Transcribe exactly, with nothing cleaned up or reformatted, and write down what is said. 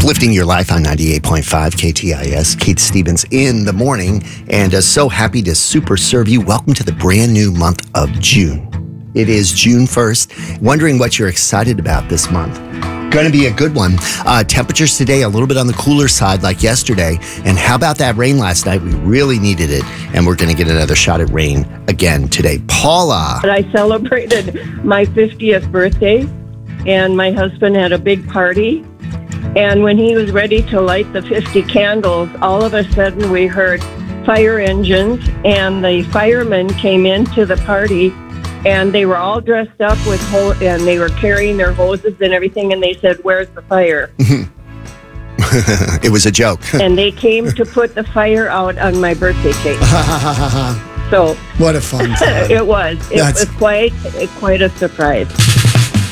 Uplifting your life on ninety-eight point five K T I S. Kate Stevens in the morning, and uh, so happy to super serve you. Welcome to the brand new month of June. It is June first. Wondering what you're excited about this month. Going to be a good one. Uh, temperatures today a little bit on the cooler side like yesterday. And how about that rain last night? We really needed it. And we're going to get another shot at rain again today. Paula. I celebrated my fiftieth birthday, and my husband had a big party. And when he was ready to light the fifty candles, all of a sudden we heard fire engines, and the firemen came into the party. And they were all dressed up with ho- and they were carrying their hoses and everything. And they said, "Where's the fire?" It was a joke. And they came to put the fire out on my birthday cake. So what a fun time. It was. It That's... was quite, quite a surprise.